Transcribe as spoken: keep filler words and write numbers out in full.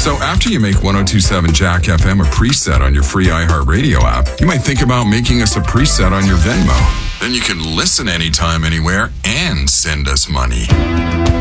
So after you make ten twenty-seven Jack F M a preset on your free iHeartRadio app, you might think about making us a preset on your Venmo. Then you can listen anytime, anywhere, and send us money.